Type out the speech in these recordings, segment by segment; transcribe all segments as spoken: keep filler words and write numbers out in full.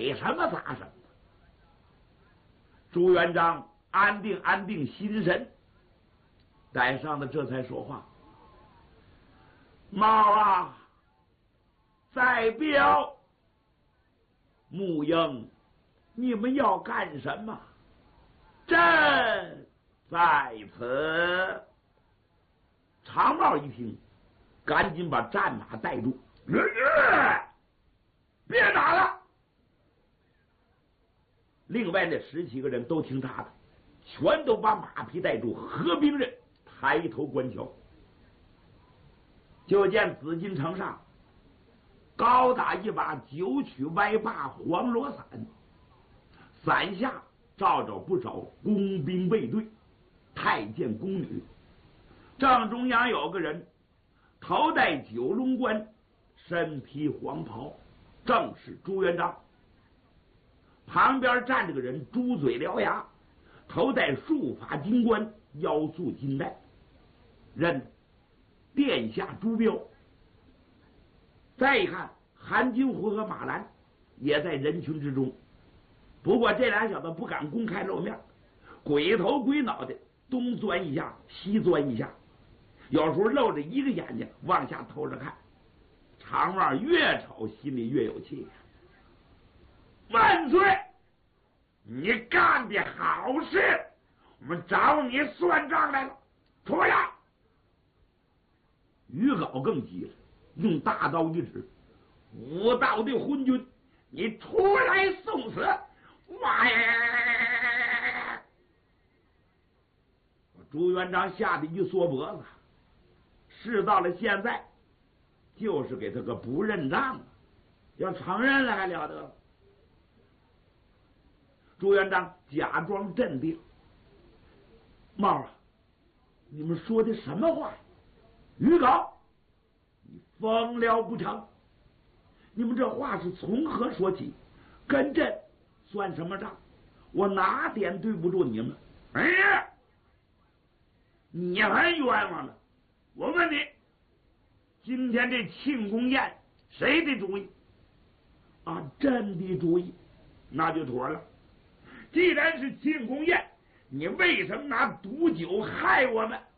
给什么砸什么。朱元璋安定安定心神，带上的这才说话：“猫啊，在标，穆英，你们要干什么？朕在此。”长帽一听，赶紧把战马带住，别打了。另外那十七个人都听他的，全都把马匹带住，合兵刃抬头观瞧。就见紫禁城上高大一把九曲歪把黄罗伞，伞下罩着不少宫兵卫队、太监宫女。正中央有个人，头戴九龙冠，身披黄袍，正是朱元璋。旁边站着个人，猪嘴獠牙，头戴束发金冠，腰束金带，认殿下朱标。再一看，韩金虎和马兰也在人群之中，不过这俩小子不敢公开露面，鬼头鬼脑的东钻一下西钻一下，有时候露着一个眼睛往下偷着看。长帽越瞅心里越有气。万岁！你干的好事，我们找你算账来了，出来！于杲更急了，用大刀一指：“无道的昏君，你出来送死！”哇呀！朱元璋吓得一缩脖子，事到了现在，就是给他个不认账，要承认了还了得？朱元璋假装镇定：“帽啊，你们说的什么话？于杲，你疯了不成？你们这话是从何说起？跟朕算什么账？我哪点对不住你们？哎呀，你还冤枉呢！我问你，今天这庆功宴谁的主意？啊，朕的主意，那就妥了。既然是庆功宴，你为什么拿毒酒害我们？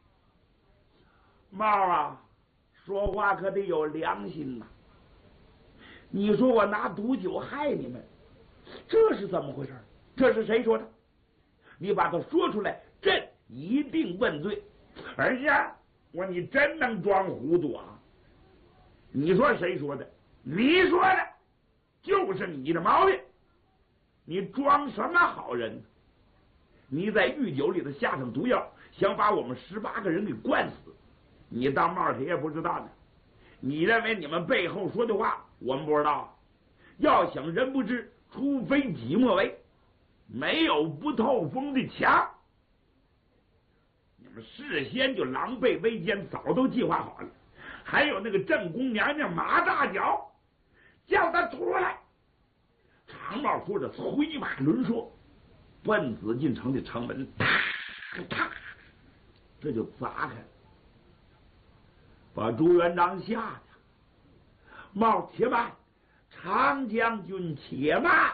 帽啊，说话可得有良心呐！你说我拿毒酒害你们，这是怎么回事？这是谁说的？你把它说出来，朕一定问罪。而且我你真能装糊涂啊！你说谁说的？你说的，就是你的毛病。你装什么好人？你在御酒里头下上毒药，想把我们十八个人给灌死。你当帽谁也不知道呢？你认为你们背后说的话我们不知道？要想人不知，除非己莫为。没有不透风的墙。你们事先就狼狈为奸，早都计划好了。还有那个正宫娘娘马大脚，叫他出来。长帽说着，挥马抡槊，奔紫禁城的城门，啪啪，这就砸开了，把朱元璋吓的。帽且慢，长将军且慢。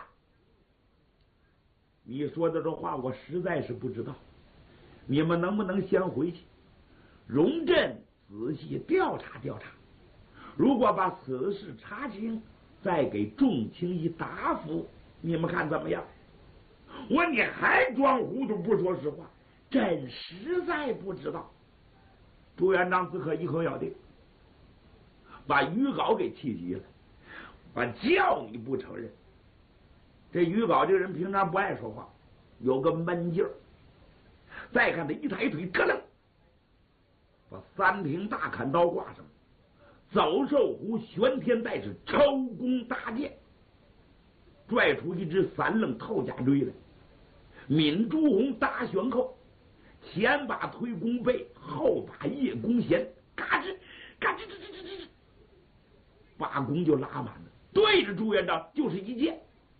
你说的这话我实在是不知道，你们能不能先回去，容朕仔细调查调查？如果把此事查清，再给众卿一答复，你们看怎么样？我你还装糊涂不说实话，朕实在不知道。朱元璋此刻一口咬定，把于杲给气急了。我叫你不承认。这于杲这个人平常不爱说话，有个闷劲儿。再看他一抬腿，咯楞，把三平大砍刀挂上，走兽弧玄天带是抽弓搭箭，拽出一只三棱透甲锥来，抿朱红搭悬扣，前把推弓背，后把叶弓弦，嘎吱嘎吱吱吱吱吱，把弓就拉满了，对着朱元璋就是一箭。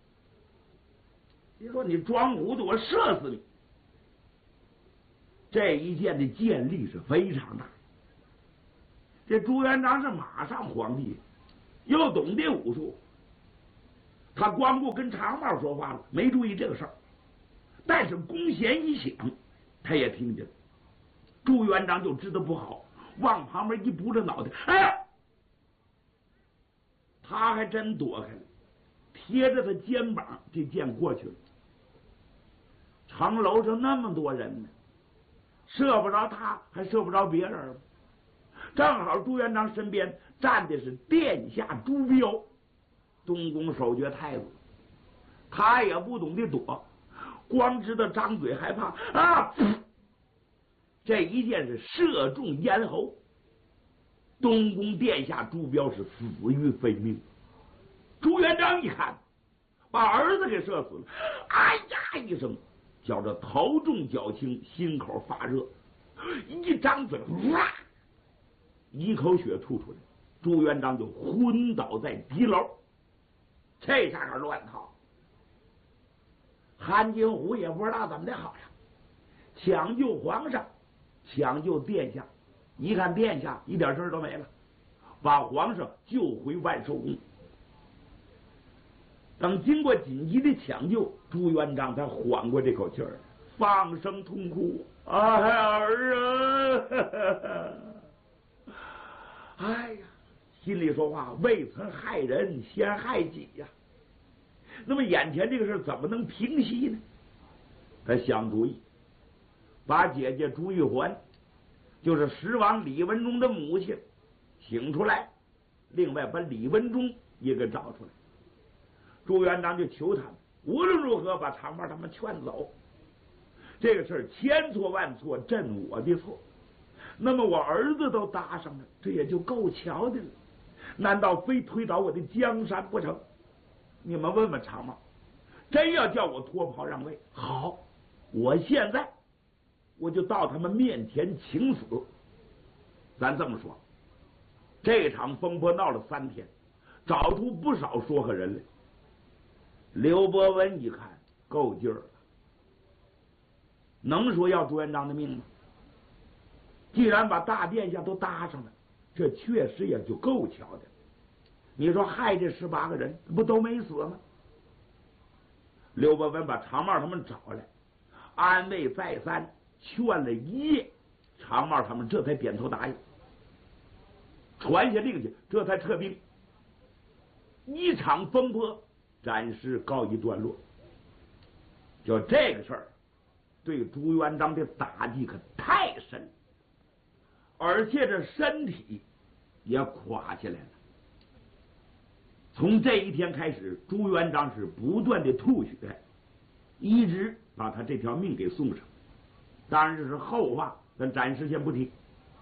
你说你装糊涂，我射死你！这一箭的箭力是非常大。这朱元璋是马上皇帝，又懂得武术， 他光顾跟长帽说话了，没注意这个事儿。但是弓弦一响，他也听见了。朱元璋就知道不好，往旁边一拨着脑袋，哎呀！他还真躲开了，贴着他肩膀，这箭过去了。城楼上那么多人呢，射不着他，还射不着别人。正好朱元璋身边站的是殿下朱标，东宫守爵太子，他也不懂得躲，光知道张嘴害怕啊！这一箭是射中咽喉，东宫殿下朱标是死于非命。朱元璋一看，把儿子给射死了，哎呀一声，觉着头重脚轻，心口发热，一张嘴，哇，一口血吐出来，朱元璋就昏倒在敌楼。这下可乱套，韩金虎也不知道怎么的好呀，抢救皇上，抢救殿下，一看殿下一点事儿都没了，把皇上救回万寿宫。等经过紧急的抢救，朱元璋才缓过这口气儿，放声痛哭：“哎儿啊！哎呀，心里说话，未曾害人，先害己呀。那么眼前这个事怎么能平息呢？”他想主意，把姐姐朱玉环，就是十王李文忠的母亲，请出来，另外把李文忠也给找出来。朱元璋就求他们无论如何把长毛他们劝走。这个事儿千错万错，朕我的错。那么我儿子都搭上了，这也就够瞧的了。难道非推倒我的江山不成？你们问问长毛，真要叫我脱袍让位，好，我现在我就到他们面前请死。咱这么说，这场风波闹了三天，找出不少说和人来。刘伯温一看够劲儿了，能说要朱元璋的命吗？既然把大殿下都搭上了，这确实也就够巧的。你说害这十八个人不都没死吗？刘伯温把长帽他们找来，安慰再三，劝了一夜，长帽他们这才点头答应，传下令去，这才撤兵。一场风波暂时告一段落。就这个事儿，对朱元璋的打击可太深了，而且这身体也垮下来了。从这一天开始，朱元璋是不断的吐血，一直把他这条命给送上。当然这是后话，咱暂时先不提。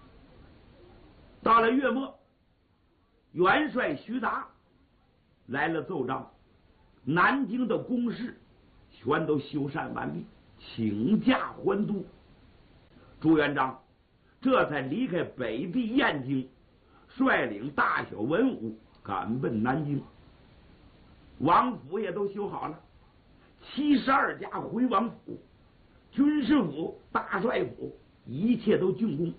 到了月末，元帅徐达来了奏章，南京的宫室全都修缮完毕，请假还都。朱元璋这才离开北地燕京，率领大小文武赶奔南京。王府也都修好了，七十二家回王府、军师府、大帅府，一切都竣工。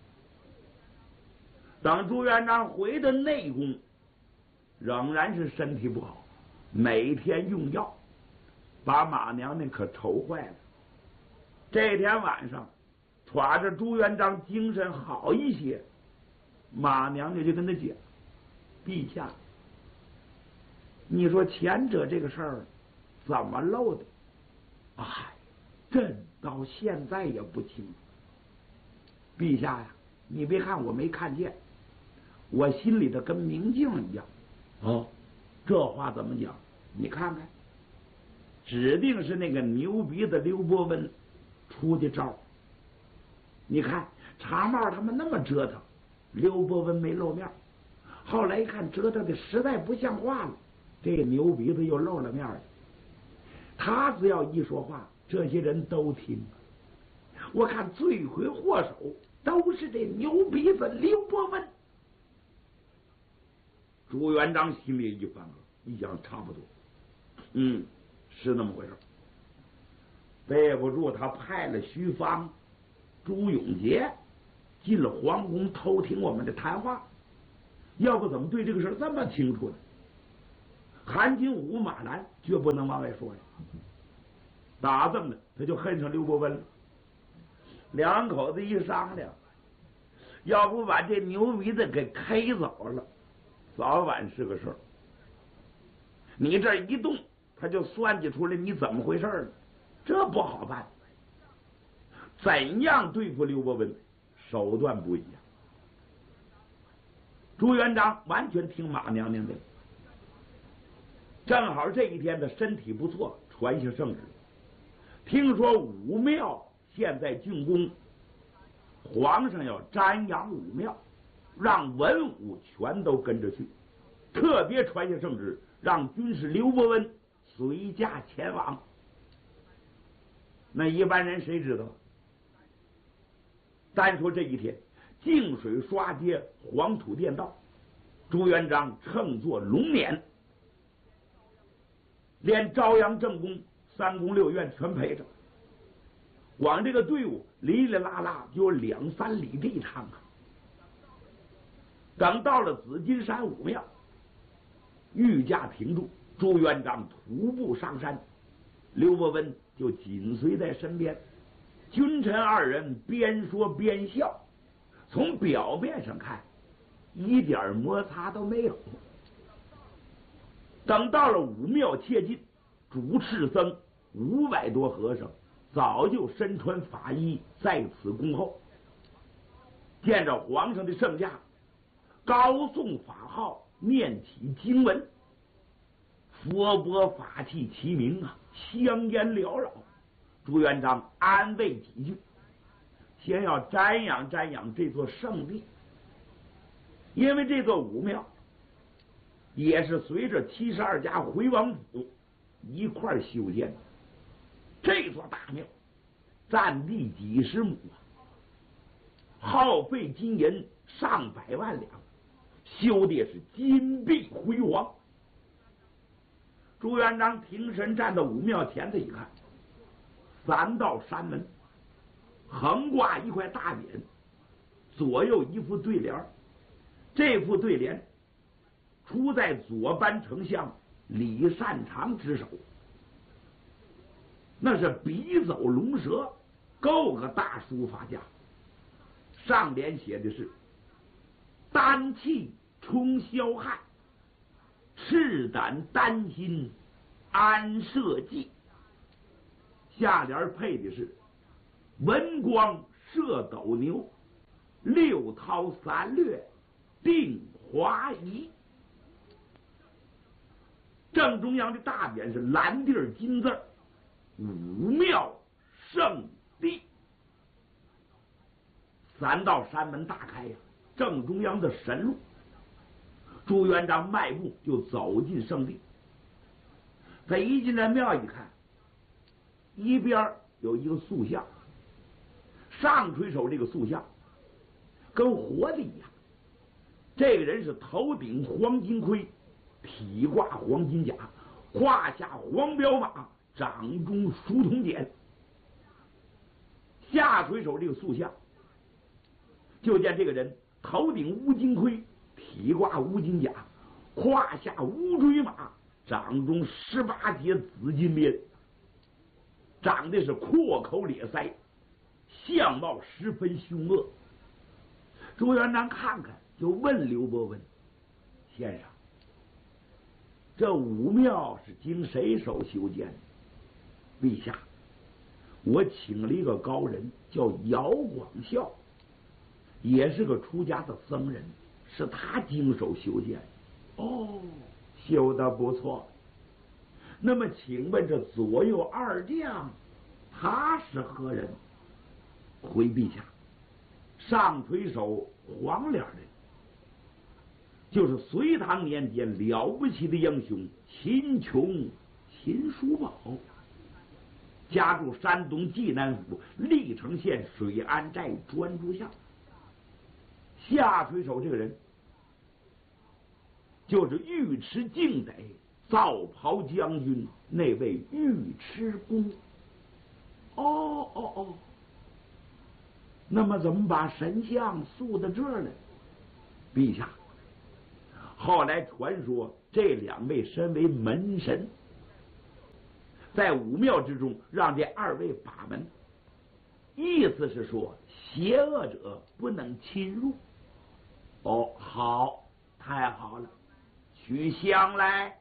等朱元璋回到内宫，仍然是身体不好，每天用药，把马娘娘可愁坏了。这天晚上，抓着朱元璋精神好一些，马娘娘就跟他讲：“陛下，你说前者这个事儿怎么漏的？哎，朕到现在也不清楚。陛下呀，你别看我没看见，我心里头跟明镜一样。哦，这话怎么讲？你看看，指定是那个牛鼻子刘伯温出的招。你看长帽他们那么折腾，刘伯温没露面，后来一看折腾的实在不像话了，这个牛鼻子又露了面了。他只要一说话，这些人都听。我看罪魁祸首都是这牛鼻子刘伯温。朱元璋心里一翻，一想差不多，嗯，是那么回事。背不住，他派了徐芳、朱永杰进了皇宫偷听我们的谈话，要不怎么对这个事这么清楚呢？ 韩金武、马兰绝不能往外说呀。打这么的，他就恨上刘伯温了。两口子一商量，要不把这牛鼻子给 K 走了，早晚是个事儿。你这一动，他就算计出来你怎么回事了，这不好办。怎样对付刘伯温，手段不一样。朱元璋完全听马娘娘的，正好这一天的身体不错，传下圣旨，听说武庙现在竣工，皇上要瞻仰武庙，让文武全都跟着去，特别传下圣旨，让军师刘伯温随驾前往。那一般人谁知道？单说这一天，净水刷街，黄土垫道，朱元璋乘坐龙辇，连朝阳正宫、三宫六院全陪着。往这个队伍哩哩啦啦就有两三里地趟啊。等到了紫金山武庙，御驾停住，朱元璋徒步上山，刘伯温就紧随在身边。君臣二人边说边笑，从表面上看，一点摩擦都没有。等到了武庙切近，主持僧五百多和尚早就身穿法衣在此恭候，见着皇上的圣驾，高诵法号，念起经文，佛钵法器齐鸣啊，香烟缭绕。朱元璋安慰几句，先要瞻仰瞻仰这座圣地，因为这座武庙也是随着七十二家回王府一块修建的。这座大庙占地几十亩，耗费金银上百万两，修的是金碧辉煌。朱元璋停身站到武庙前头一看，三道山门，横挂一块大匾，左右一副对联，这副对联出在左班丞相李善长之手，那是笔走龙蛇，够个大书法家。上联写的是丹气冲霄汉，赤胆丹心安社稷，下联配的是文光射斗牛，六韬三略定华夷。正中央的大匾是蓝地金字，武庙圣地。三道山门大开呀，正中央的神路，朱元璋迈步就走进圣地。他一进这庙一看，一边有一个塑像，上垂手这个塑像跟活的一样。这个人是头顶黄金盔，体挂黄金甲，胯下黄骠马，掌中书铜简。下垂手这个塑像，就见这个人头顶乌金盔，体挂乌金甲，胯下乌骓马，掌中十八节紫金鞭，长得是阔口咧腮，相貌十分凶恶。朱元璋看看，就问刘伯温：“先生，这武庙是经谁手修建的？”“陛下，我请了一个高人，叫姚广孝，也是个出家的僧人，是他经手修建。”“哦，修得不错。那么请问这左右二将他是何人？”“回陛下，上垂手黄脸的，就是隋唐年间了不起的英雄秦琼秦叔宝，家住山东济南府历城县水安寨专诸巷。下垂手这个人就是尉迟敬德皂袍将军那位尉迟恭。”“哦哦哦，那么怎么把神像塑到这儿呢？”“陛下，后来传说这两位身为门神，在武庙之中让这二位把门，意思是说邪恶者不能侵入。哦，好，太好了，取香来。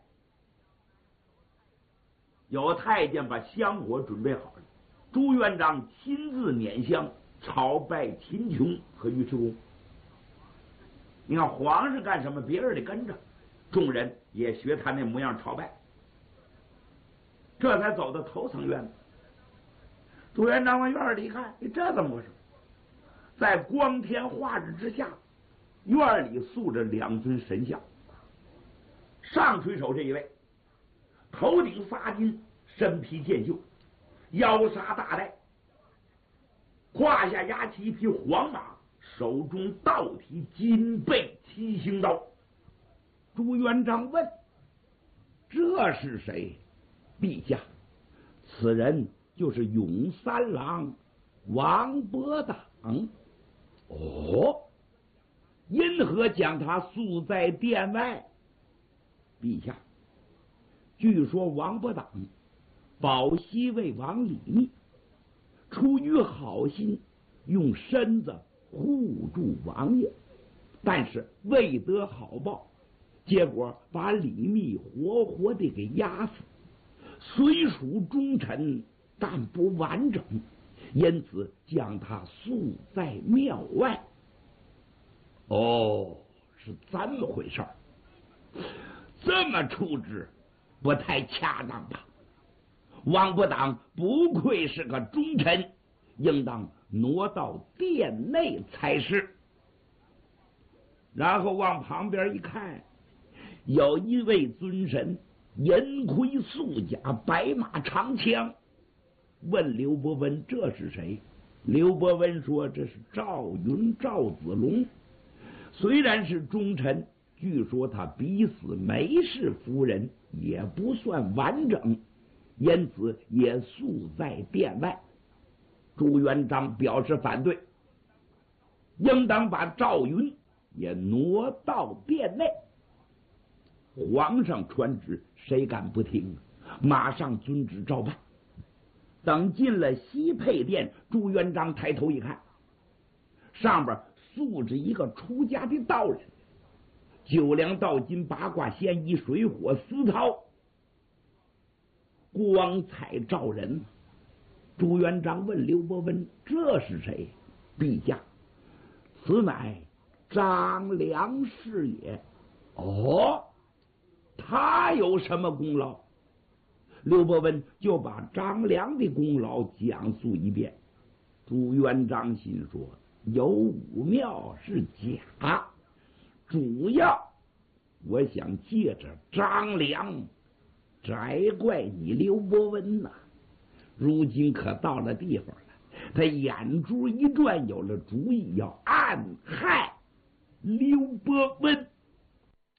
有太监把香火准备好了，朱元璋亲自拈香朝拜秦琼和尉迟恭。你看皇上干什么，别人得跟着，众人也学他那模样朝拜，这才走到头层院子。朱元璋往院里一看，这怎么回事？在光天化日之下，院里塑着两尊神像。上垂手这一位，头顶发巾，身披箭袖，腰纱大带，胯下压起一匹黄马，手中倒提金背七星刀。朱元璋问：“这是谁？”陛下，此人就是永三郎王伯党。哦，因何将他塑在殿外？陛下，据说王伯党保西魏王李密，出于好心，用身子护住王爷，但是未得好报，结果把李密活活的给压死。虽属忠臣，但不完整，因此将他塑在庙外。哦，是这么回事儿，这么处置不太恰当吧？王伯党不愧是个忠臣，应当挪到殿内才是。然后往旁边一看，有一位尊神，银盔素甲，白马长枪。问刘伯温这是谁？刘伯温说这是赵云赵子龙，虽然是忠臣，据说他逼死梅氏夫人，也不算完整，因此也塑在殿外。朱元璋表示反对，应当把赵云也挪到殿内。皇上传旨，谁敢不听？马上遵旨照办。等进了西配殿，朱元璋抬头一看，上边塑着一个出家的道人，九梁道金，八卦仙衣，水火丝绦，光彩照人。朱元璋问刘伯温这是谁？陛下，此乃张良是也。哦，他有什么功劳？刘伯温就把张良的功劳讲述一遍。朱元璋心说，有武庙是假，主要我想借着张良摘怪你刘伯温呐、啊。如今可到了地方了，他眼珠一转，有了主意，要暗害刘伯温。